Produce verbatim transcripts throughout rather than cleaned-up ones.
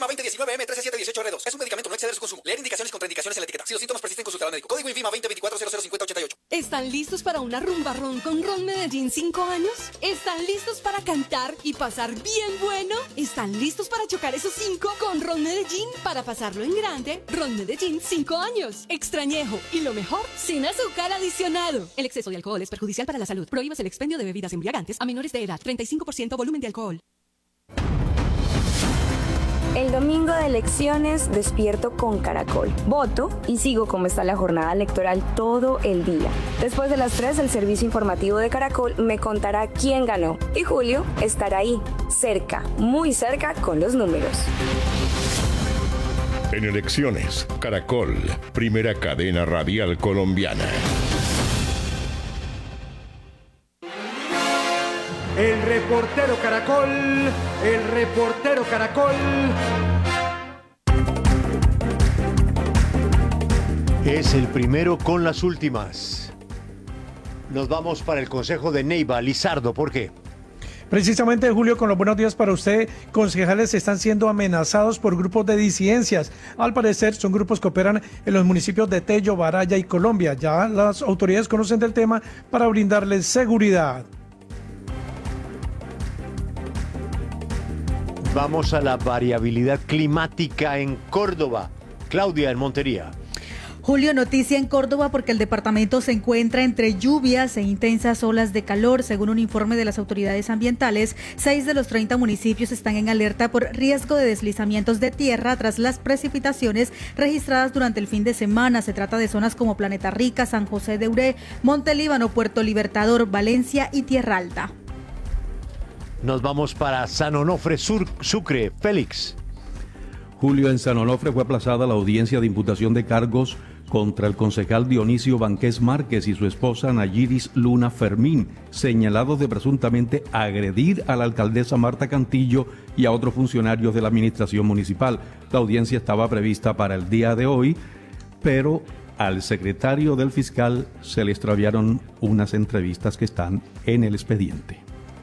Invima veinte diecinueve M trece siete dieciocho R dos. Es un medicamento, no exceder su consumo. Leer indicaciones y contraindicaciones en la etiqueta. Si los síntomas persisten, consultar al médico. Código Invima veinte veinticuatro cero cero cincuenta ochenta y ocho. ¿Están listos para una rumba ron con Ron Medellín cinco años? ¿Están listos para cantar y pasar bien bueno? ¿Están listos para chocar esos cinco con Ron Medellín? Para pasarlo en grande, Ron Medellín cinco años. Extrañejo y lo mejor, sin azúcar adicionado. El exceso de alcohol es perjudicial para la salud. Prohíbas el expendio de bebidas embriagantes a menores de edad. treinta y cinco por ciento volumen de alcohol. El domingo de elecciones despierto con Caracol. Voto y sigo cómo está la jornada electoral todo el día. Después de las tres, el servicio informativo de Caracol me contará quién ganó. Y Julio estará ahí, cerca, muy cerca con los números. En elecciones, Caracol, primera cadena radial colombiana. El reportero Caracol, el reportero Caracol. Es el primero con las últimas. Nos vamos para el consejo de Neiva. Lizardo, ¿por qué? Precisamente, Julio, con los buenos días para usted, concejales están siendo amenazados por grupos de disidencias. Al parecer, son grupos que operan en los municipios de Tello, Baraya y Colombia. Ya las autoridades conocen del tema para brindarles seguridad. Vamos a la variabilidad climática en Córdoba. Claudia, en Montería. Julio, noticia en Córdoba porque el departamento se encuentra entre lluvias e intensas olas de calor. Según un informe de las autoridades ambientales, seis de los treinta municipios están en alerta por riesgo de deslizamientos de tierra tras las precipitaciones registradas durante el fin de semana. Se trata de zonas como Planeta Rica, San José de Uré, Montelíbano, Puerto Libertador, Valencia y Tierra Alta. Nos vamos para San Onofre, Sur, Sucre. Félix. Julio, en San Onofre fue aplazada la audiencia de imputación de cargos contra el concejal Dionisio Banqués Márquez y su esposa Nayiris Luna Fermín, señalados de presuntamente agredir a la alcaldesa Marta Cantillo y a otros funcionarios de la administración municipal. La audiencia estaba prevista para el día de hoy, pero al secretario del fiscal se le extraviaron unas entrevistas que están en el expediente.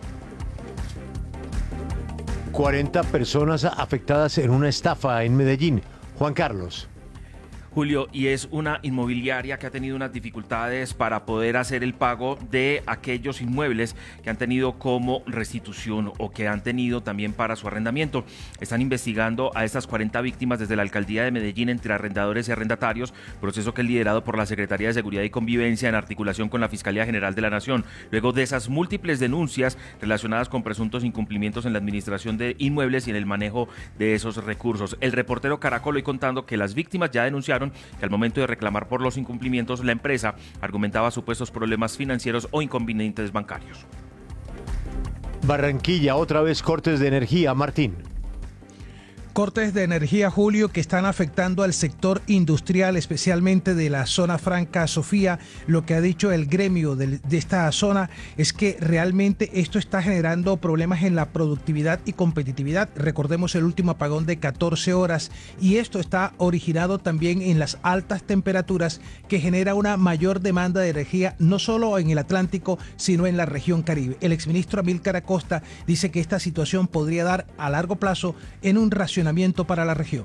cuarenta personas afectadas en una estafa en Medellín. Juan Carlos. Julio, y es una inmobiliaria que ha tenido unas dificultades para poder hacer el pago de aquellos inmuebles que han tenido como restitución o que han tenido también para su arrendamiento. Están investigando a estas cuarenta víctimas desde la alcaldía de Medellín entre arrendadores y arrendatarios, proceso que es liderado por la Secretaría de Seguridad y Convivencia en articulación con la Fiscalía General de la Nación. Luego de esas múltiples denuncias relacionadas con presuntos incumplimientos en la administración de inmuebles y en el manejo de esos recursos. El reportero Caracol hoy contando que las víctimas ya denunciaron que al momento de reclamar por los incumplimientos, la empresa argumentaba supuestos problemas financieros o inconvenientes bancarios. Barranquilla, otra vez cortes de energía. Martín. Cortes de energía, Julio, que están afectando al sector industrial, especialmente de la zona franca Sofía. Lo que ha dicho el gremio de, de esta zona es que realmente esto está generando problemas en la productividad y competitividad. Recordemos el último apagón de catorce horas y esto está originado también en las altas temperaturas que genera una mayor demanda de energía no solo en el Atlántico, sino en la región Caribe. El exministro Amílcar Acosta dice que esta situación podría dar a largo plazo en un racionamiento para la región.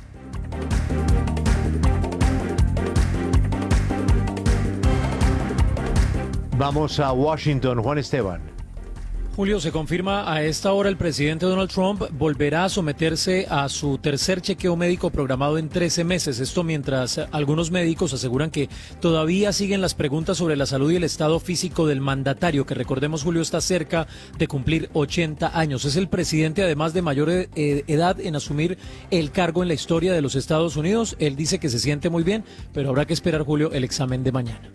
Vamos a Washington, Juan Esteban. Julio, se confirma a esta hora el presidente Donald Trump volverá a someterse a su tercer chequeo médico programado en trece meses. Esto mientras algunos médicos aseguran que todavía siguen las preguntas sobre la salud y el estado físico del mandatario, que recordemos, Julio, está cerca de cumplir ochenta años. Es el presidente además de mayor edad en asumir el cargo en la historia de los Estados Unidos. Él dice que se siente muy bien, pero habrá que esperar, Julio, el examen de mañana.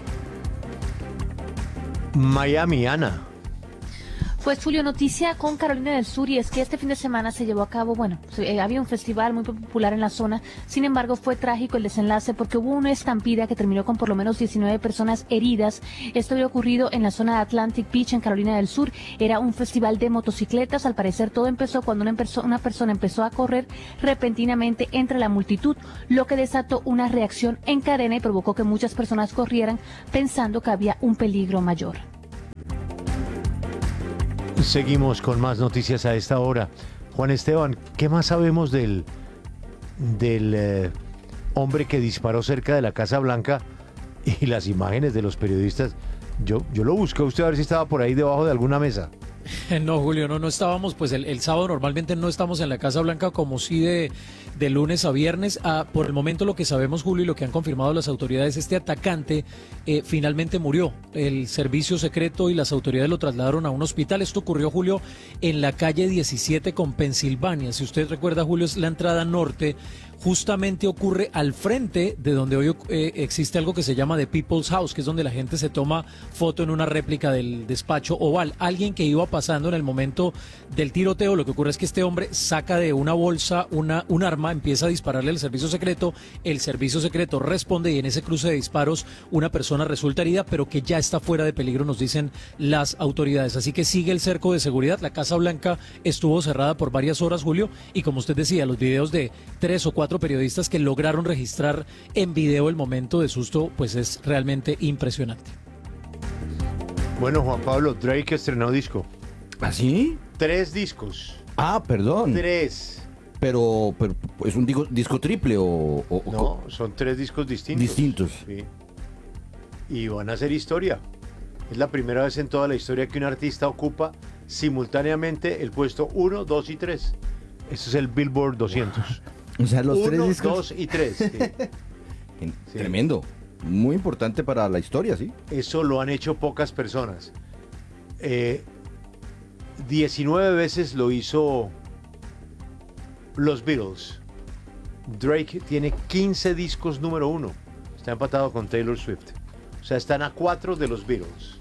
Miami, Ana. Pues Julio, noticia con Carolina del Sur, y es que este fin de semana se llevó a cabo, bueno, eh, había un festival muy popular en la zona. Sin embargo, fue trágico el desenlace porque hubo una estampida que terminó con por lo menos diecinueve personas heridas. Esto había ocurrido en la zona de Atlantic Beach, en Carolina del Sur. Era un festival de motocicletas. Al parecer todo empezó cuando una, perso- una persona empezó a correr repentinamente entre la multitud, lo que desató una reacción en cadena y provocó que muchas personas corrieran pensando que había un peligro mayor. Seguimos con más noticias a esta hora. Juan Esteban, ¿qué más sabemos del, del eh, hombre que disparó cerca de la Casa Blanca y las imágenes de los periodistas? Yo, yo lo busqué a usted a ver si estaba por ahí debajo de alguna mesa. No, Julio, no, no estábamos, pues el, el sábado normalmente no estamos en la Casa Blanca como sí de, de lunes a viernes. Ah, por el momento lo que sabemos, Julio, y lo que han confirmado las autoridades, este atacante eh, finalmente murió. El servicio secreto y las autoridades lo trasladaron a un hospital. Esto ocurrió, Julio, en la calle diecisiete con Pensilvania. Si usted recuerda, Julio, es la entrada norte. Justamente ocurre al frente de donde hoy eh, existe algo que se llama The People's House, que es donde la gente se toma foto en una réplica del despacho oval. Alguien que iba pasando en el momento del tiroteo, lo que ocurre es que este hombre saca de una bolsa una, un arma, empieza a dispararle al servicio secreto, el servicio secreto responde y en ese cruce de disparos una persona resulta herida, pero que ya está fuera de peligro, nos dicen las autoridades. Así que sigue el cerco de seguridad. La Casa Blanca estuvo cerrada por varias horas, Julio, y como usted decía, los videos de tres o cuatro periodistas que lograron registrar en video el momento de susto, pues es realmente impresionante. Bueno, Juan Pablo, Drake estrenó disco. ¿Ah, sí? Tres discos. Ah, perdón. Tres. Pero, pero ¿es un disco, disco triple o, o...? No, son tres discos distintos. Distintos. Sí. Y van a hacer historia. Es la primera vez en toda la historia que un artista ocupa simultáneamente el puesto uno, dos y tres. Ese es el Billboard doscientos. O sea, los uno, tres discos. dos y tres. Sí. Sí. Tremendo. Muy importante para la historia, ¿sí? Eso lo han hecho pocas personas. Eh, diecinueve veces lo hizo los Beatles. Drake tiene quince discos número uno. Está empatado con Taylor Swift. O sea, están a cuatro de los Beatles.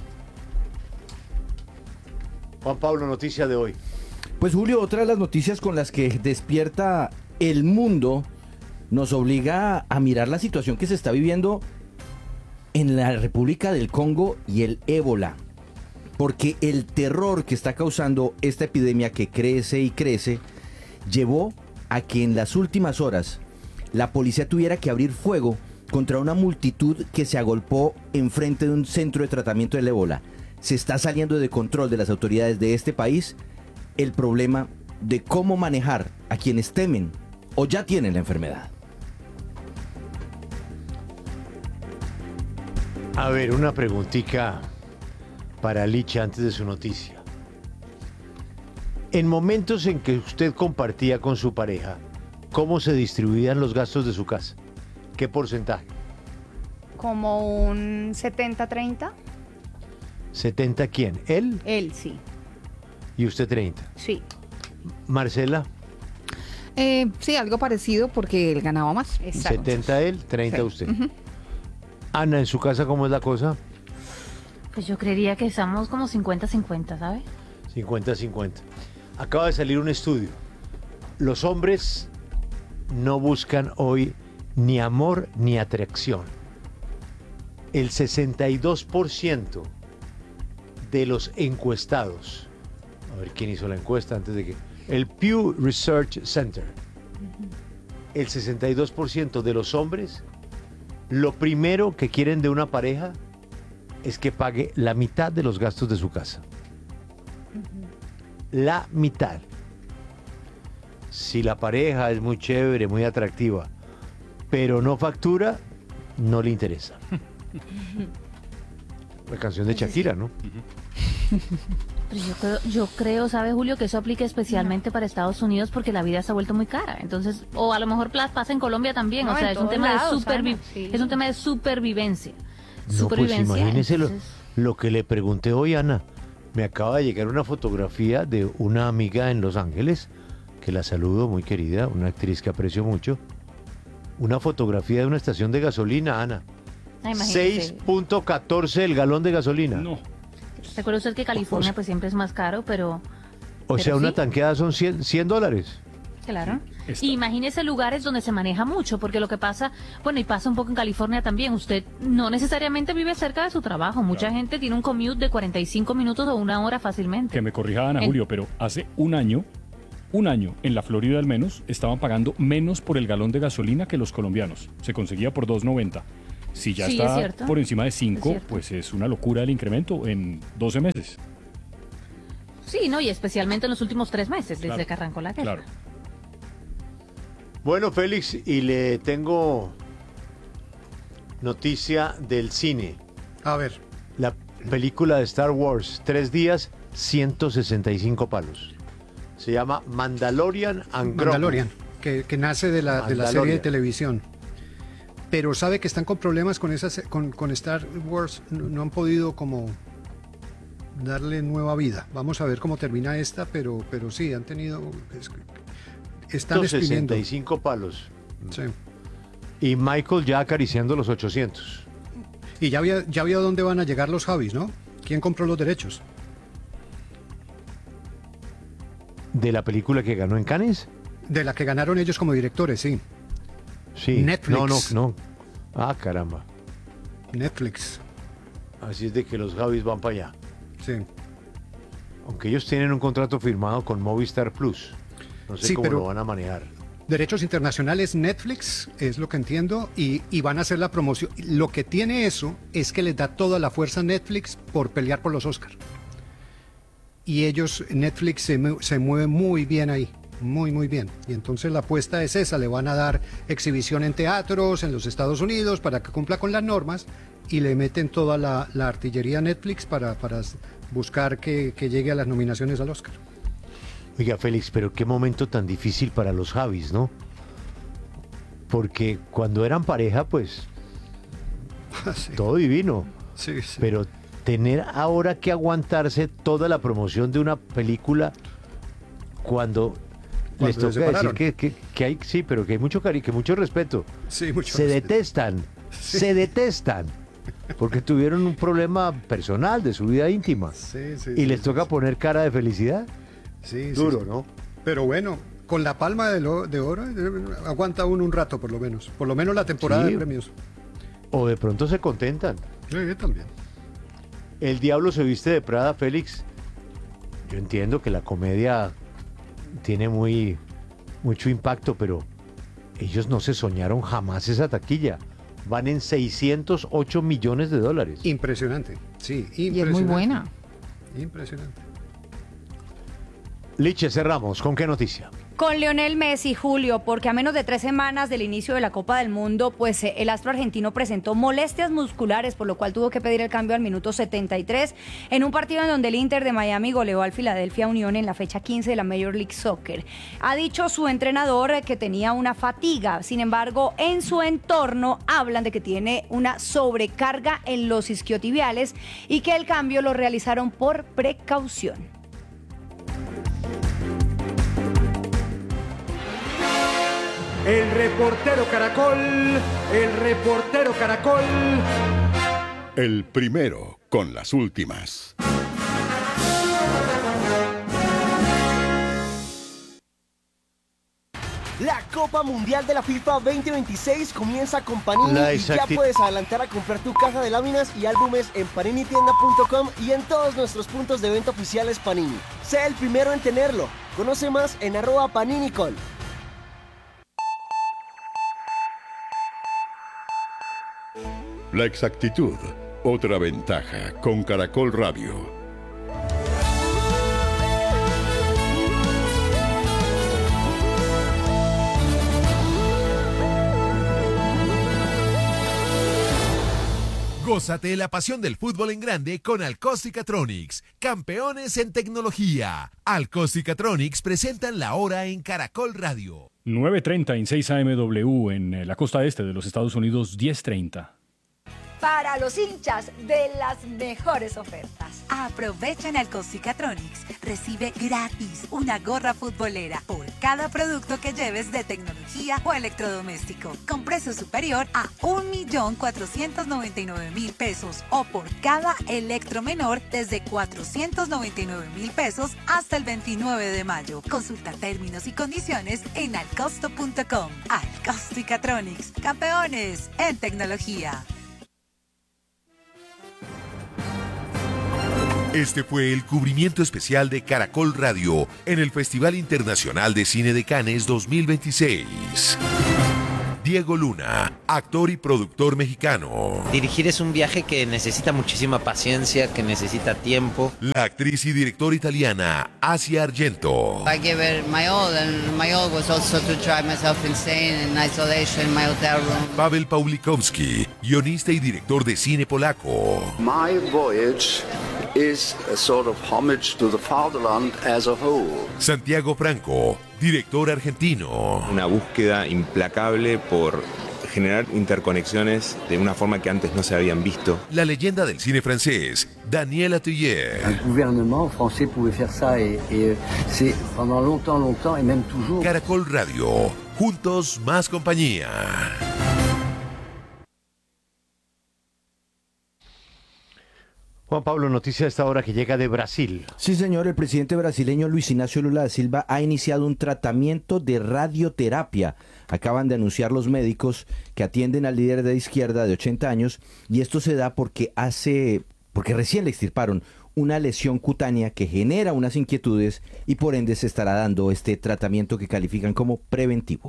Juan Pablo, noticia de hoy. Pues Julio, otra de las noticias con las que despierta el mundo nos obliga a mirar la situación que se está viviendo en la República del Congo y el ébola. Porque el terror que está causando esta epidemia que crece y crece llevó a que en las últimas horas la policía tuviera que abrir fuego contra una multitud que se agolpó enfrente de un centro de tratamiento del ébola. Se está saliendo de control de las autoridades de este país el problema de cómo manejar a quienes temen o ya tienen la enfermedad. A ver, una preguntita para Licha antes de su noticia. En momentos en que usted compartía con su pareja, ¿cómo se distribuían los gastos de su casa? ¿Qué porcentaje? Como un setenta treinta. ¿setenta quién? ¿Él? Él, sí. ¿Y usted treinta? Sí. ¿Marcela? Eh, sí, algo parecido porque él ganaba más. Exacto. setenta él, treinta Sí. usted. Ujú. Ana, ¿en su casa cómo es la cosa? Pues yo creería que estamos como cincuenta cincuenta, ¿sabe? cincuenta cincuenta. Acaba de salir un estudio. Los hombres no buscan hoy ni amor ni atracción. El sesenta y dos por ciento de los encuestados, a ver quién hizo la encuesta antes de que... El Pew Research Center. El sesenta y dos por ciento de los hombres, lo primero que quieren de una pareja es que pague la mitad de los gastos de su casa. La mitad. Si la pareja es muy chévere, muy atractiva, pero no factura, no le interesa. La canción de Shakira, ¿no? Pero yo creo, yo creo, ¿sabe, Julio, que eso aplica especialmente para Estados Unidos porque la vida se ha vuelto muy cara? Entonces, o a lo mejor pla- pasa en Colombia también, No, o sea, en es un todos tema lados, de supervi- Ana, sí. es un tema de supervivencia. No, pues supervivencia. imagínese lo, entonces- lo que le pregunté hoy, Ana. Me acaba de llegar una fotografía de una amiga en Los Ángeles, que la saludo, muy querida, una actriz que aprecio mucho. Una fotografía de una estación de gasolina, Ana. Ah, imagínese. seis punto catorce el galón de gasolina. No. Recuerda usted que California pues siempre es más caro, pero... O pero sea, una sí. tanqueada son cien, cien dólares. Claro. Está. Y imagínese lugares donde se maneja mucho, porque lo que pasa, bueno, y pasa un poco en California también, usted no necesariamente vive cerca de su trabajo. Mucha gente tiene un commute de cuarenta y cinco minutos o una hora fácilmente. Que me corrija Ana En- Julio, pero hace un año, un año, en la Florida al menos, estaban pagando menos por el galón de gasolina que los colombianos. Se conseguía por dos noventa. Si ya Sí, es está cierto. por encima de cinco, Es cierto. pues es una locura el incremento en doce meses. Sí, no, y especialmente en los últimos tres meses, desde Claro, que arrancó la guerra. Claro. Bueno, Félix, y le tengo noticia del cine. A ver. La película de Star Wars, tres días, ciento sesenta y cinco palos. Se llama Mandalorian and Grogu. Mandalorian, que, que nace de la, de la serie de Mandalorian. televisión. Pero sabe que están con problemas con, esa, se- con, con Star Wars, no, no han podido como darle nueva vida. Vamos a ver cómo termina esta, pero, pero sí, han tenido... es- están ciento exprimiendo. sesenta y cinco palos. Sí. Y Michael ya acariciando los ochocientos. Y ya había, ya había dónde van a llegar los Javis, ¿no? ¿Quién compró los derechos? ¿De la película que ganó en Cannes? De la que ganaron ellos como directores, sí. Sí. Netflix. No, no, no. Ah, caramba. Netflix. Así es de que los Javis van para allá. Sí. Aunque ellos tienen un contrato firmado con Movistar Plus. No sé Sí, cómo pero- lo van a manejar. Derechos internacionales Netflix, es lo que entiendo, y, y van a hacer la promoción. Lo que tiene eso es que les da toda la fuerza a Netflix por pelear por los Oscars. Y ellos, Netflix se, mue- se mueve muy bien ahí, muy, muy bien. Y entonces la apuesta es esa, le van a dar exhibición en teatros en los Estados Unidos para que cumpla con las normas y le meten toda la, la artillería a Netflix para, para buscar que, que llegue a las nominaciones al Oscar. Oiga, Félix, pero qué momento tan difícil para los Javis, ¿no? Porque cuando eran pareja, pues, todo divino. Sí, sí. Pero tener ahora que aguantarse toda la promoción de una película cuando, Cuando les se toca decir separaron. que, que- que hay, sí, pero que hay mucho cariño, que mucho respeto. Sí, mucho se respeto. detestan, Sí. se detestan, porque tuvieron un problema personal de su vida íntima. Sí, sí, y sí, les sí, toca poner cara de felicidad. Sí, sí, Duro, sí. ¿no? Pero bueno, con la palma de, lo- de oro eh, aguanta uno un rato por lo menos. Por lo menos la temporada Sí. de premios. O de pronto se contentan. Sí, también. El diablo se viste de Prada, Félix. Yo entiendo que la comedia tiene muy mucho impacto, pero ellos no se soñaron jamás esa taquilla. Van en seiscientos ocho millones de dólares. Impresionante, sí, Y es impresionante. muy buena. Impresionante. Liche, cerramos. ¿Con qué noticia? Con Lionel Messi, Julio, porque a menos de tres semanas del inicio de la Copa del Mundo, pues eh, el astro argentino presentó molestias musculares, por lo cual tuvo que pedir el cambio al minuto setenta y tres en un partido en donde el Inter de Miami goleó al Philadelphia Union en la fecha quince de la Major League Soccer. Ha dicho su entrenador eh, que tenía una fatiga, sin embargo, en su entorno hablan de que tiene una sobrecarga en los isquiotibiales y que el cambio lo realizaron por precaución. El reportero Caracol, el reportero Caracol. El primero con las últimas. La Copa Mundial de la FIFA veinte veintiséis comienza con Panini La y ya exacti- puedes adelantar a comprar tu caja de láminas y álbumes en paninitienda punto com y en todos nuestros puntos de venta oficiales Panini. Sé el primero en tenerlo. Conoce más en arroba paninicol. La exactitud, otra ventaja con Caracol Radio. Gózate la pasión del fútbol en grande con Alcóstica-Tronics, campeones en tecnología. Alcóstica-Tronics presentan la hora en Caracol Radio. nueve treinta en seis A M W en eh, la costa este de los Estados Unidos, diez treinta. Para los hinchas de las mejores ofertas. Aprovecha en Alcóstica-Tronics. Recibe gratis una gorra futbolera por cada producto que lleves de tecnología o electrodoméstico, con precio superior a un millón cuatrocientos noventa y nueve mil pesos, o por cada electro menor desde cuatrocientos noventa y nueve mil pesos hasta el veintinueve de mayo. Consulta términos y condiciones en alcosto punto com. Alcóstica-Tronics, campeones en tecnología. Este fue el cubrimiento especial de Caracol Radio en el Festival Internacional de Cine de Cannes dos mil veintiséis. Diego Luna, actor y productor mexicano. Dirigir es un viaje que necesita muchísima paciencia, que necesita tiempo. La actriz y directora italiana Asia Argento. I gave it my all, and my all was also to drive myself insane in isolation in my hotel room. Paweł Pawlikowski, guionista y director de cine polaco. My voyage is a sort of homage to the fatherland as a whole. Santiago Franco, director argentino. Una búsqueda implacable por generar interconexiones de una forma que antes no se habían visto. La leyenda del cine francés, Daniel Atelier. Un gouvernement français pouvait faire ça et, et c'est pendant longtemps, longtemps et même toujours. Caracol Radio, juntos más compañía. Juan Pablo, noticia a esta hora que llega de Brasil. Sí, señor, el presidente brasileño Luis Ignacio Lula da Silva ha iniciado un tratamiento de radioterapia. Acaban de anunciar los médicos que atienden al líder de izquierda de ochenta años, y esto se da porque hace, porque recién le extirparon una lesión cutánea que genera unas inquietudes y por ende se estará dando este tratamiento que califican como preventivo.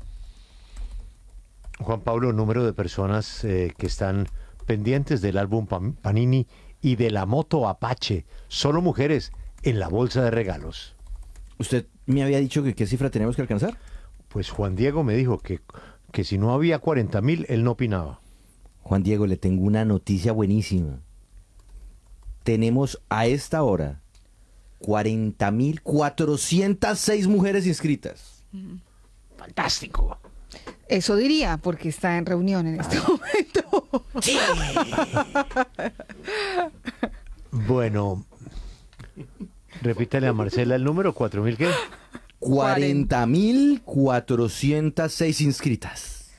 Juan Pablo, número de personas eh, que están pendientes del álbum Panini y de la moto Apache, solo mujeres en la bolsa de regalos. ¿Usted me había dicho que qué cifra tenemos que alcanzar? Pues Juan Diego me dijo que, que si no había cuarenta mil, él no opinaba. Juan Diego, le tengo una noticia buenísima. Tenemos a esta hora cuarenta mil cuatrocientas seis mujeres inscritas. Fantástico. Eso diría, porque está en reunión en este momento. Sí. Bueno, repítale a Marcela el número, ¿cuatro mil qué? cuarenta mil cuatrocientas seis inscritas.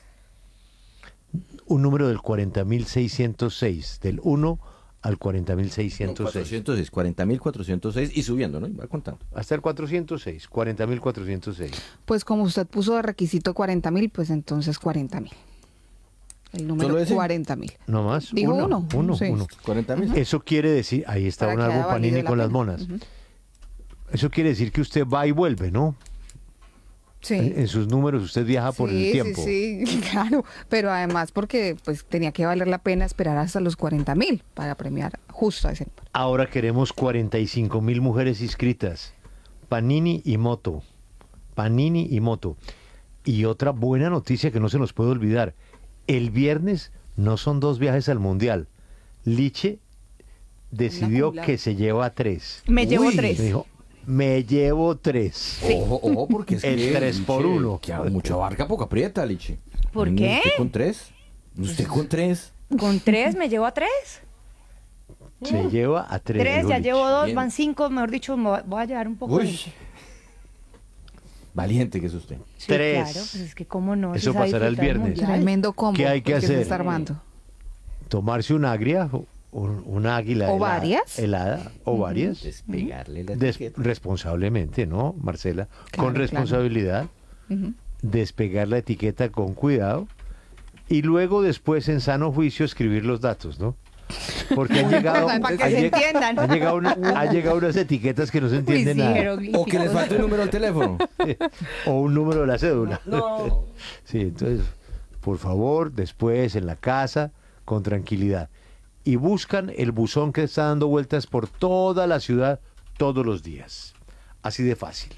Un número del cuarenta mil seiscientos seis, del uno al cuarenta mil seiscientos seis. cuarenta mil cuatrocientos seis y subiendo, ¿no? Va contando. Hasta el cuatrocientos seis, cuarenta mil cuatrocientos seis. Pues como usted puso de requisito cuarenta mil, pues entonces cuarenta mil. El número cuarenta mil. No más. Dijo uno. Uno, uno, sí. uno. cuarenta mil. Eso quiere decir, ahí está Para un que álbum haya valido Panini la con las pena. monas. Ujú. Eso quiere decir que usted va y vuelve, ¿no? Sí. En, en sus números usted viaja por Sí, el tiempo. Sí, sí, claro. Pero además porque pues tenía que valer la pena esperar hasta los cuarenta mil para premiar justo a ese número. Ahora queremos cuarenta y cinco mil mujeres inscritas. Panini y Moto. Panini y Moto. Y otra buena noticia que no se nos puede olvidar. El viernes no son dos viajes al Mundial. Liche decidió que se lleva tres. Me llevo Uy. tres. Me dijo, me llevo tres. Sí. Ojo, ojo, porque es el que, tres por Liche, uno. Que mucha barca, poca aprieta, Liche. ¿Por Mm, qué? ¿Usted con tres? ¿Usted con tres? ¿Con tres? ¿Me llevo a tres? Se lleva a tres. Tres, dijo ya Liche. llevo dos, Bien. van cinco, mejor dicho, me voy- voy a llevar un poco Uy. de... Valiente que es usted. Sí, Tres. claro, pues es que cómo no. Eso si es a pasará el disfrutar viernes. mundial. Tremendo combo. ¿Qué hay que el se hacer? está armando. Tomarse un agria, o- un, un águila ¿O helada, varias? helada, o varias. Despegarle la Des- etiqueta. responsablemente, ¿no, Marcela? Claro, con responsabilidad, Ujú. despegar la etiqueta con cuidado y luego después en sano juicio escribir los datos, ¿no? Porque han llegado, Para que ha se lleg- entiendan. ha llegado una- ha llegado unas etiquetas que no se entienden sí, nada. jeroglíficos. O que les falte un número al teléfono. O un número de la cédula. No. Sí, entonces, por favor, después en la casa, con tranquilidad. Y buscan el buzón que está dando vueltas por toda la ciudad todos los días. Así de fácil.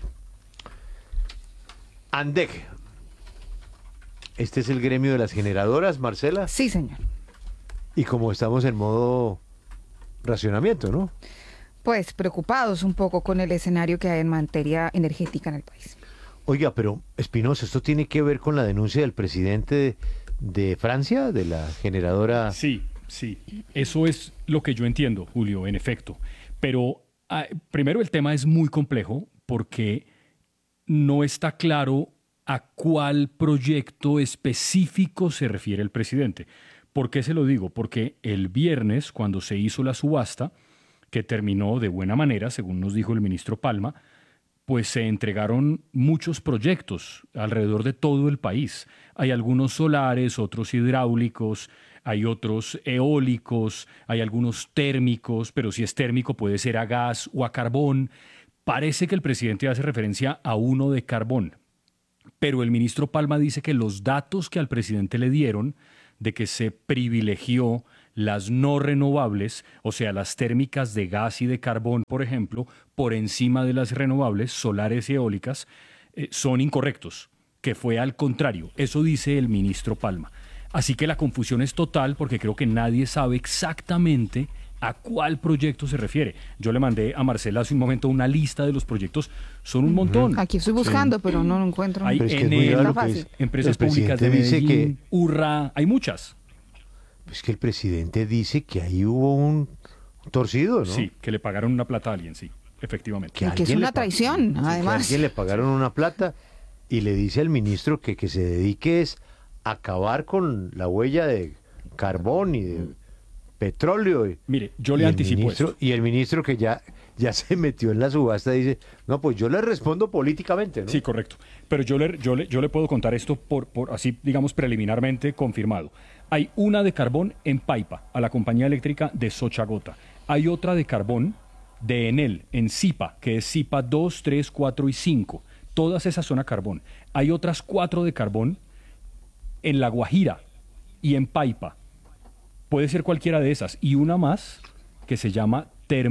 ANDEC. Este es el gremio de las generadoras, Marcela. Sí, señor. Y como estamos en modo racionamiento, ¿no? Pues preocupados un poco con el escenario que hay en materia energética en el país. Oiga, pero Espinosa, ¿esto tiene que ver con la denuncia del presidente de, de Francia, de la generadora? Sí, sí. Eso es lo que yo entiendo, Julio, en efecto. Pero ah, primero el tema es muy complejo porque no está claro a cuál proyecto específico se refiere el presidente. ¿Por qué se lo digo? Porque el viernes, cuando se hizo la subasta, que terminó de buena manera, según nos dijo el ministro Palma, pues se entregaron muchos proyectos alrededor de todo el país. Hay algunos solares, otros hidráulicos, hay otros eólicos, hay algunos térmicos, pero si es térmico puede ser a gas o a carbón. Parece que el presidente hace referencia a uno de carbón, pero el ministro Palma dice que los datos que al presidente le dieron de que se privilegió las no renovables, o sea, las térmicas de gas y de carbón, por ejemplo, por encima de las renovables, solares y eólicas, eh, son incorrectos, que fue al contrario. Eso dice el ministro Palma. Así que la confusión es total porque creo que nadie sabe exactamente a cuál proyecto se refiere. Yo le mandé a Marcela hace un momento una lista de los proyectos. Son un montón. Aquí estoy buscando, sí. pero no lo encuentro. Hay es que N L, es empresas públicas de Medellín, dice que, Urra, hay muchas. Es que el presidente dice que ahí hubo un torcido, ¿no? Sí, que le pagaron una plata a alguien, sí, efectivamente. Que, que es una traición, sí, además. Que a alguien le pagaron una plata y le dice al ministro que, que se dedique es a acabar con la huella de carbón y de petróleo. Mire, yo le anticipo esto. Y el ministro que ya, ya se metió en la subasta dice, no, pues yo le respondo políticamente, ¿no? Sí, correcto. Pero yo le, yo le, yo le puedo contar esto por, por así, digamos, preliminarmente confirmado. Hay una de carbón en Paipa, a la compañía eléctrica de Sochagota. Hay otra de carbón de Enel, en Zipa, que es Zipa dos, tres, cuatro y cinco. Todas esas son a carbón. Hay otras cuatro de carbón en La Guajira y en Paipa. Puede ser cualquiera de esas. Y una más que se llama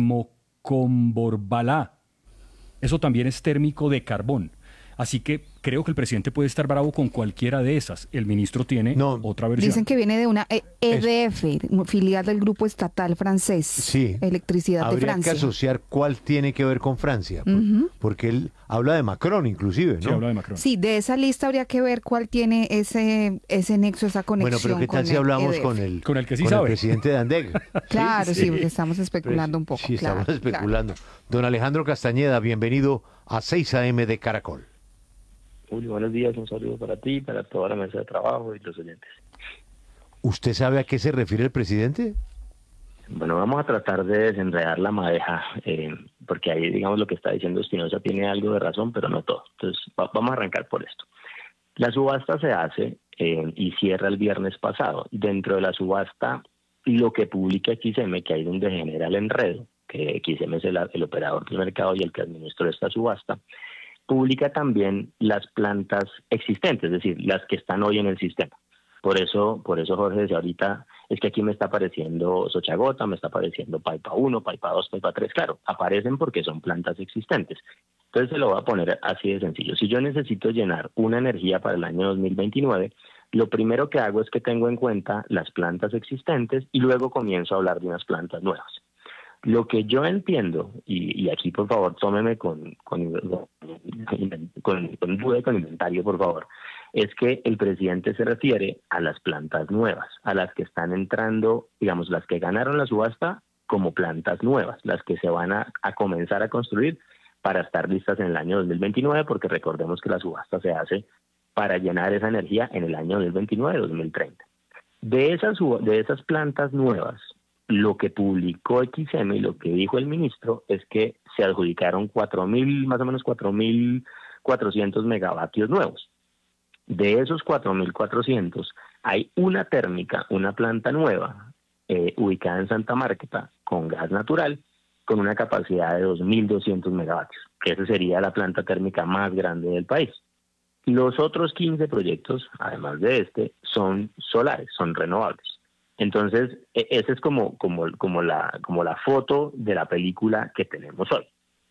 Termocomborbalá. Eso también es térmico de carbón. Así que creo que el presidente puede estar bravo con cualquiera de esas. El ministro tiene no, otra versión. Dicen que viene de una E D F, es, filial del grupo estatal francés. Sí. Electricidad de Francia. Habría que asociar cuál tiene que ver con Francia. Uh-huh. Porque él habla de Macron inclusive, ¿no? Sí, habla de Macron. Sí, de esa lista habría que ver cuál tiene ese, ese nexo, esa conexión. Bueno, pero ¿qué tal si hablamos con el, con el que sí con sabe? El presidente de Andeg? Claro, sí, sí, porque estamos especulando un poco. Sí, claro, estamos especulando. Claro. Don Alejandro Castañeda, bienvenido a seis A M de Caracol. Julio, buenos días, un saludo para ti, para toda la mesa de trabajo y los oyentes. ¿Usted sabe a qué se refiere el presidente? Bueno, vamos a tratar de desenredar la madeja, eh, porque ahí, digamos, lo que está diciendo Espinosa tiene algo de razón, pero no todo. Entonces, va, vamos a arrancar por esto. La subasta se hace eh, y cierra el viernes pasado. Dentro de la subasta, lo que publica X M, que ahí es donde genera el enredo, que X M es el, el operador del mercado y el que administró esta subasta, publica también las plantas existentes, es decir, las que están hoy en el sistema. Por eso, por eso Jorge decía ahorita, es que aquí me está apareciendo Sochagota, me está apareciendo Paipa uno, Paipa dos, Paipa tres. Claro, aparecen porque son plantas existentes. Entonces se lo voy a poner así de sencillo. Si yo necesito llenar una energía para el año dos mil veintinueve, lo primero que hago es que tengo en cuenta las plantas existentes y luego comienzo a hablar de unas plantas nuevas. Lo que yo entiendo, y, y aquí por favor tómeme con, con, con, con duda y con inventario, por favor, es que el presidente se refiere a las plantas nuevas, a las que están entrando, digamos, las que ganaron la subasta como plantas nuevas, las que se van a, a comenzar a construir para estar listas en el año dos mil veintinueve, porque recordemos que la subasta se hace para llenar esa energía en el año dos mil veintinueve, dos mil treinta. De esas, de esas plantas nuevas, lo que publicó X M y lo que dijo el ministro es que se adjudicaron cuatro mil, más o menos cuatro mil cuatrocientos megavatios nuevos. De esos cuatro mil cuatrocientos hay una térmica, una planta nueva, eh, ubicada en Santa Marta, con gas natural, con una capacidad de dos mil doscientos megavatios, que esa sería la planta térmica más grande del país. Los otros quince proyectos, además de este, son solares, son renovables. Entonces, esa es como, como, como, la, como la foto de la película que tenemos hoy.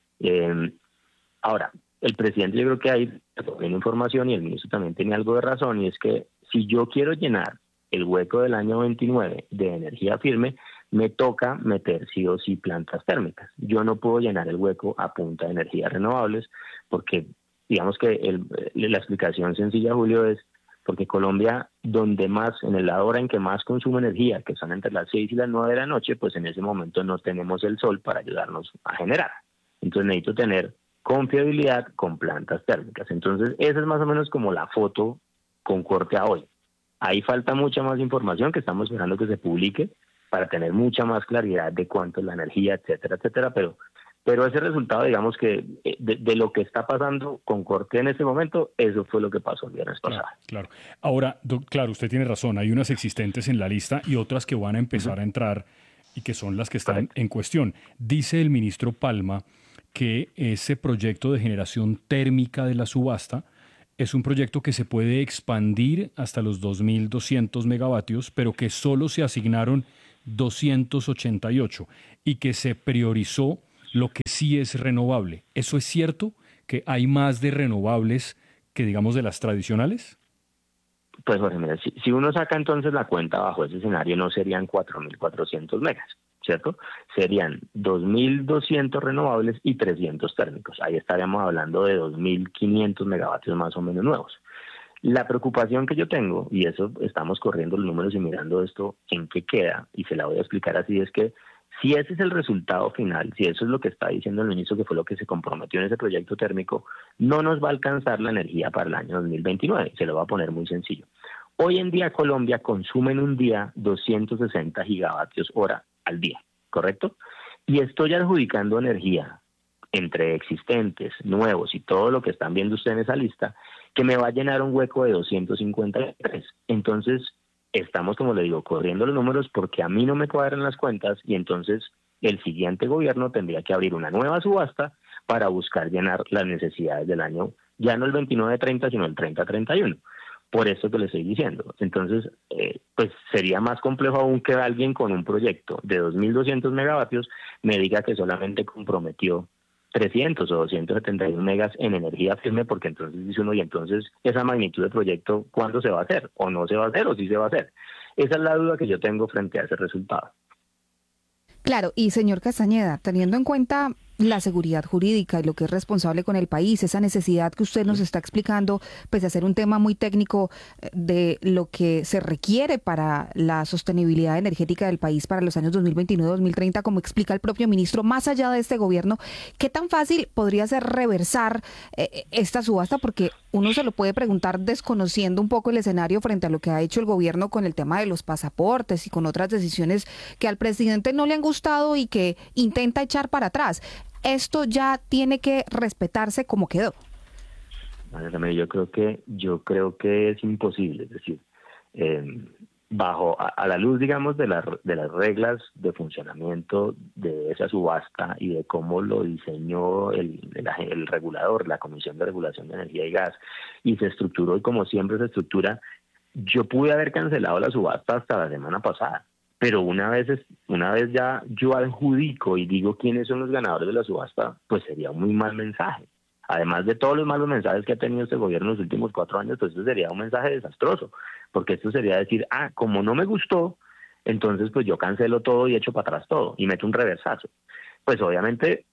Eh, ahora, el presidente, yo creo que hay tiene información y el ministro también tiene algo de razón, y es que si yo quiero llenar el hueco del año veintinueve de energía firme, me toca meter sí o sí plantas térmicas. Yo no puedo llenar el hueco a punta de energías renovables porque, digamos que el, la explicación sencilla, Julio, es porque Colombia, donde más, en el la hora en que más consume energía, que son entre las seis y las nueve de la noche, pues en ese momento no tenemos el sol para ayudarnos a generar. Entonces necesito tener confiabilidad con plantas térmicas. Entonces esa es más o menos como la foto con corte a hoy. Ahí falta mucha más información que estamos esperando que se publique para tener mucha más claridad de cuánto es la energía, etcétera, etcétera, pero Pero ese resultado, digamos que de, de lo que está pasando con Corte en ese momento, eso fue lo que pasó el viernes pasado. Claro, claro. Ahora, do, claro, usted tiene razón, hay unas existentes en la lista y otras que van a empezar uh-huh. a entrar y que son las que están Correcto. En cuestión. Dice el ministro Palma que ese proyecto de generación térmica de la subasta es un proyecto que se puede expandir hasta los dos mil doscientos megavatios, pero que solo se asignaron doscientos ochenta y ocho y que se priorizó lo que sí es renovable. ¿Eso es cierto? ¿Que hay más de renovables que, digamos, de las tradicionales? Pues Jorge, mira, si, si uno saca entonces la cuenta bajo ese escenario, no serían cuatro mil cuatrocientos megas, ¿cierto? Serían dos mil doscientos renovables y trescientos térmicos. Ahí estaríamos hablando de dos mil quinientos megavatios más o menos nuevos. La preocupación que yo tengo, y eso estamos corriendo los números y mirando esto en qué queda, y se la voy a explicar así, es que si ese es el resultado final, si eso es lo que está diciendo el ministro, que fue lo que se comprometió en ese proyecto térmico, no nos va a alcanzar la energía para el año dos mil veintinueve. Se lo va a poner muy sencillo. Hoy en día Colombia consume en un día doscientos sesenta gigavatios hora al día, ¿correcto? Y estoy adjudicando energía entre existentes, nuevos y todo lo que están viendo ustedes en esa lista, que me va a llenar un hueco de doscientos cincuenta y tres. Entonces, estamos, como le digo, corriendo los números porque a mí no me cuadran las cuentas y entonces el siguiente gobierno tendría que abrir una nueva subasta para buscar llenar las necesidades del año, ya no el veintinueve treinta, sino el treinta treinta y uno. Por eso que le estoy diciendo. Entonces, eh, pues sería más complejo aún que alguien con un proyecto de dos mil doscientos megavatios me diga que solamente comprometió trescientos o doscientos setenta y uno megas en energía firme, porque entonces dice uno, y entonces esa magnitud de proyecto, ¿cuándo se va a hacer? ¿O no se va a hacer? ¿O sí se va a hacer? Esa es la duda que yo tengo frente a ese resultado. Claro, y señor Castañeda, teniendo en cuenta la seguridad jurídica y lo que es responsable con el país, esa necesidad que usted nos está explicando, pues de hacer un tema muy técnico de lo que se requiere para la sostenibilidad energética del país para los años dos mil veintinueve a dos mil treinta, como explica el propio ministro, más allá de este gobierno, ¿qué tan fácil podría ser reversar eh, esta subasta? Porque uno se lo puede preguntar desconociendo un poco el escenario frente a lo que ha hecho el gobierno con el tema de los pasaportes y con otras decisiones que al presidente no le han gustado y que intenta echar para atrás. Esto ya tiene que respetarse como quedó. Yo creo que yo creo que es imposible, es decir, eh, bajo a, a la luz, digamos, de, la, de las reglas de funcionamiento de esa subasta y de cómo lo diseñó el, el, el regulador, la Comisión de Regulación de Energía y Gas, y se estructuró, y como siempre se estructura, yo pude haber cancelado la subasta hasta la semana pasada. Pero una vez, una vez ya yo adjudico y digo quiénes son los ganadores de la subasta, pues sería un muy mal mensaje. Además de todos los malos mensajes que ha tenido este gobierno en los últimos cuatro años, pues esto sería un mensaje desastroso. Porque esto sería decir, ah, como no me gustó, entonces pues yo cancelo todo y echo para atrás todo y meto un reversazo. Pues obviamente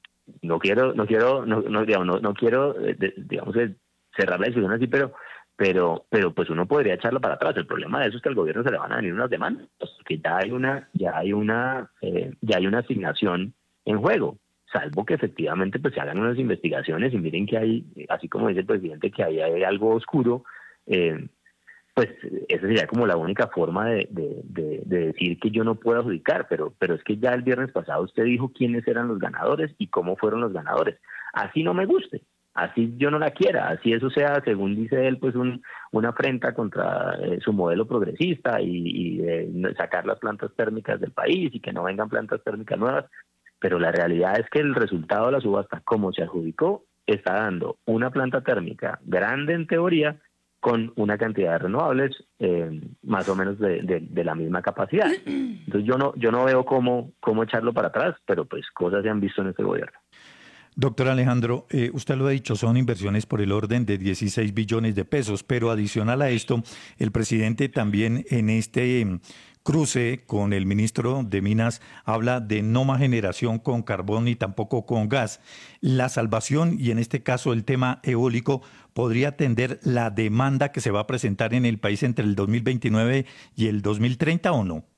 no quiero, no quiero, no, no, digamos, no, no quiero, digamos, cerrar la discusión así, pero... pero pero pues uno podría echarlo para atrás. El problema de eso es que al gobierno se le van a venir unas demandas, que ya hay una ya hay una eh, ya hay una asignación en juego, salvo que efectivamente pues se hagan unas investigaciones y miren que hay, así como dice el presidente, que ahí hay algo oscuro, eh, pues esa sería como la única forma de, de, de, de decir que yo no puedo adjudicar, pero pero es que ya el viernes pasado usted dijo quiénes eran los ganadores y cómo fueron los ganadores. Así no me guste, así yo no la quiera, así eso sea, según dice él, pues un, una afrenta contra eh, su modelo progresista y, y eh, sacar las plantas térmicas del país y que no vengan plantas térmicas nuevas, pero la realidad es que el resultado de la subasta, como se adjudicó, está dando una planta térmica grande en teoría con una cantidad de renovables eh, más o menos de, de, de la misma capacidad. Entonces yo no yo no veo cómo, cómo echarlo para atrás, pero pues cosas se han visto en este gobierno. Doctor Alejandro, eh, usted lo ha dicho, son inversiones por el orden de dieciséis billones de pesos, pero adicional a esto, el presidente también en este eh, cruce con el ministro de Minas habla de no más generación con carbón ni tampoco con gas. La salvación, y en este caso el tema eólico, podría atender la demanda que se va a presentar en el país entre el dos mil veintinueve y el dos mil treinta, ¿o no?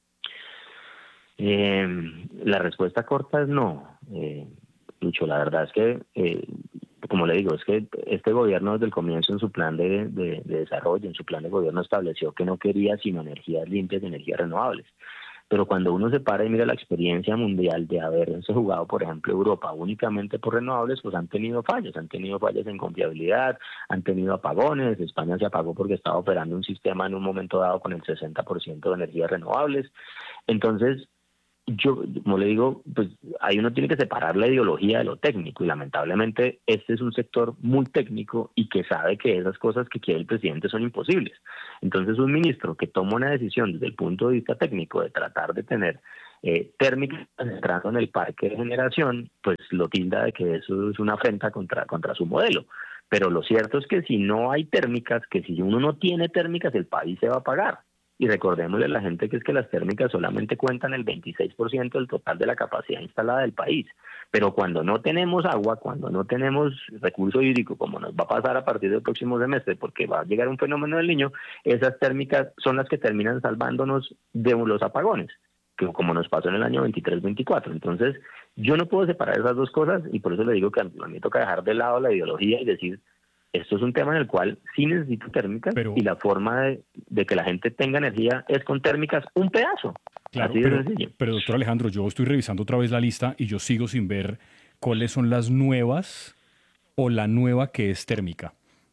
Eh, la respuesta corta es no. Eh, Lucho, la verdad es que, eh, como le digo, es que este gobierno desde el comienzo en su plan de, de, de desarrollo, en su plan de gobierno estableció que no quería sino energías limpias y energías renovables. Pero cuando uno se para y mira la experiencia mundial de haberse jugado, por ejemplo, Europa únicamente por renovables, pues han tenido fallos, han tenido fallas en confiabilidad, han tenido apagones. España se apagó porque estaba operando un sistema en un momento dado con el sesenta por ciento de energías renovables. Entonces, yo, como le digo, pues ahí uno tiene que separar la ideología de lo técnico y lamentablemente este es un sector muy técnico y que sabe que esas cosas que quiere el presidente son imposibles. Entonces un ministro que toma una decisión desde el punto de vista técnico de tratar de tener eh, térmicas entrando en el parque de generación, pues lo tilda de que eso es una afrenta contra, contra su modelo. Pero lo cierto es que si no hay térmicas, que si uno no tiene térmicas, el país se va a pagar. Y recordémosle a la gente que es que las térmicas solamente cuentan el veintiséis por ciento del total de la capacidad instalada del país. Pero cuando no tenemos agua, cuando no tenemos recurso hídrico, como nos va a pasar a partir del próximo semestre, porque va a llegar un fenómeno del Niño, esas térmicas son las que terminan salvándonos de los apagones, que como nos pasó en el año veintitrés veinticuatro. Entonces, yo no puedo separar esas dos cosas y por eso le digo que a mí me toca dejar de lado la ideología y decir, esto es un tema en el cual sí necesito térmicas, pero, y la forma de, de que la gente tenga energía es con térmicas un pedazo. Claro, así de pero, sencillo. Pero doctor Alejandro, yo estoy revisando otra vez la lista y yo sigo sin ver cuáles son las nuevas o la nueva que es térmica.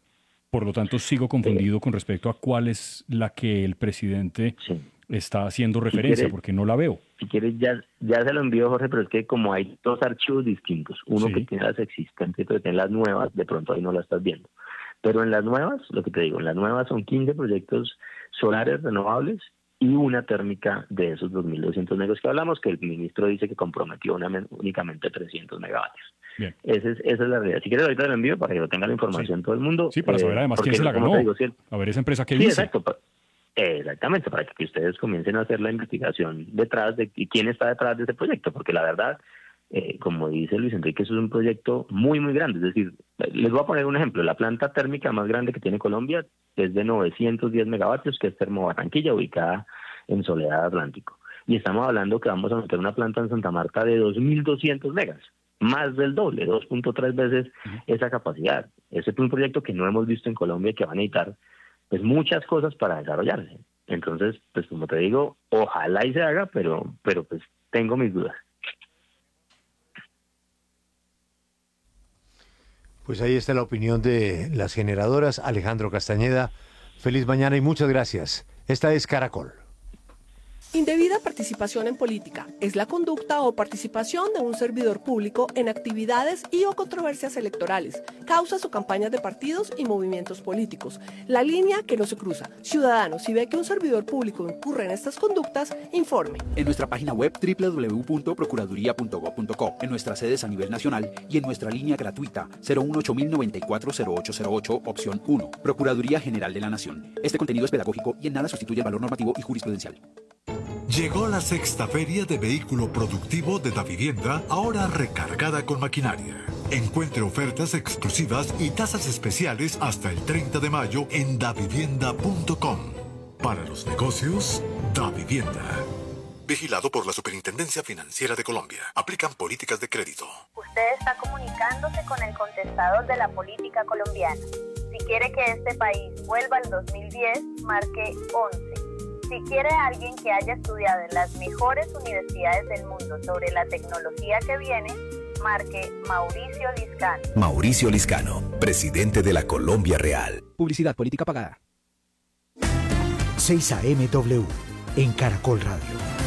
Por lo tanto, sigo confundido con respecto a cuál es la que el presidente sí. está haciendo referencia, si quieres, porque no la veo. Si quieres, ya, ya se lo envío, Jorge, pero es que como hay dos archivos distintos, uno sí. que tiene las existentes y otro que tiene las nuevas, de pronto ahí no la estás viendo. Pero en las nuevas, lo que te digo, en las nuevas son quince proyectos solares renovables y una térmica de esos dos mil doscientos megavatios que hablamos, que el ministro dice que comprometió una, únicamente trescientos megavatios. Bien. Esa es, esa es la realidad. Si quieres, ahorita lo envío para que lo tenga la información sí. todo el mundo. Sí, para saber además eh, quién se la ganó. Digo, si el... A ver esa empresa que sí, dice. Exacto. Exactamente, para que ustedes comiencen a hacer la investigación detrás de y quién está detrás de ese proyecto, porque la verdad, eh, como dice Luis Enrique, eso es un proyecto muy, muy grande. Es decir, les voy a poner un ejemplo. La planta térmica más grande que tiene Colombia es de novecientos diez megavatios, que es Termo Barranquilla, ubicada en Soledad Atlántico. Y estamos hablando que vamos a meter una planta en Santa Marta de dos mil doscientos megas, más del doble, dos punto tres veces uh-huh. esa capacidad. Ese es un proyecto que no hemos visto en Colombia y que va a necesitar pues muchas cosas para desarrollarse. Entonces, pues como te digo, ojalá y se haga, pero, pero pues tengo mis dudas. Pues ahí está la opinión de las generadoras. Alejandro Castañeda, feliz mañana y muchas gracias. Esta es Caracol. Indebida participación en política es la conducta o participación de un servidor público en actividades y o controversias electorales, causas o campañas de partidos y movimientos políticos. La línea que no se cruza. Ciudadano, si ve que un servidor público incurre en estas conductas, informe. En nuestra página web doble u doble u doble u punto procuraduría punto gob punto co, en nuestras sedes a nivel nacional y en nuestra línea gratuita cero uno ocho mil noventa y cuatro cero ocho cero ocho, opción uno. Procuraduría General de la Nación. Este contenido es pedagógico y en nada sustituye el valor normativo y jurisprudencial. Llegó la sexta feria de vehículo productivo de Davivienda, ahora recargada con maquinaria. Encuentre ofertas exclusivas y tasas especiales hasta el treinta de mayo en davivienda punto com. Para los negocios, Davivienda. Vigilado por la Superintendencia Financiera de Colombia. Aplican políticas de crédito. Usted está comunicándose con el contestador de la política colombiana. Si quiere que este país vuelva al dos mil diez, marque once. Si quiere a alguien que haya estudiado en las mejores universidades del mundo sobre la tecnología que viene, marque Mauricio Liscano. Mauricio Liscano, presidente de la Colombia Real. Publicidad política pagada. seis A M W en Caracol Radio.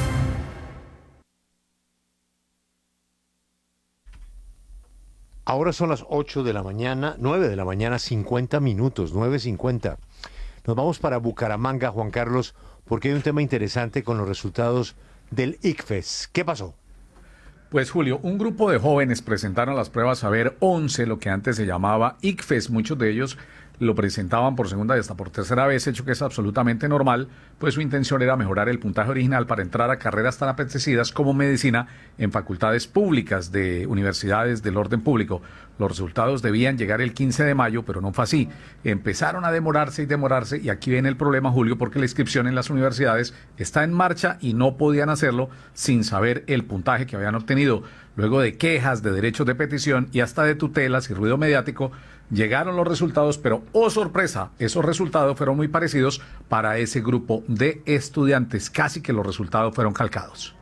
Ahora son las ocho de la mañana, nueve de la mañana, cincuenta minutos, nueve cincuenta. Nos vamos para Bucaramanga, Juan Carlos, porque hay un tema interesante con los resultados del ICFES. ¿Qué pasó? Pues Julio, un grupo de jóvenes presentaron las pruebas Saber once, lo que antes se llamaba ICFES. Muchos de ellos lo presentaban por segunda y hasta por tercera vez, hecho que es absolutamente normal, pues su intención era mejorar el puntaje original para entrar a carreras tan apetecidas como medicina en facultades públicas de universidades del orden público. Los resultados debían llegar el quince de mayo, pero no fue así. Empezaron a demorarse y demorarse, y aquí viene el problema, Julio, porque la inscripción en las universidades está en marcha y no podían hacerlo sin saber el puntaje que habían obtenido. Luego de quejas, de derechos de petición y hasta de tutelas y ruido mediático, llegaron los resultados, pero ¡oh sorpresa! Esos resultados fueron muy parecidos para ese grupo de estudiantes. Casi que los resultados fueron calcados.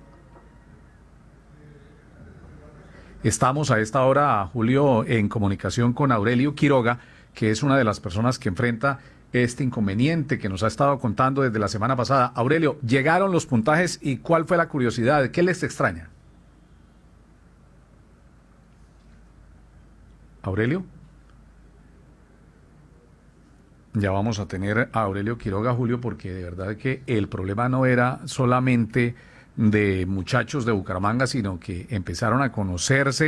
Estamos a esta hora, Julio, en comunicación con Aurelio Quiroga, que es una de las personas que enfrenta este inconveniente que nos ha estado contando desde la semana pasada. Aurelio, llegaron los puntajes y ¿cuál fue la curiosidad? ¿Qué les extraña? Aurelio. Ya vamos a tener a Aurelio Quiroga, Julio, porque de verdad que el problema no era solamente de muchachos de Bucaramanga, sino que empezaron a conocerse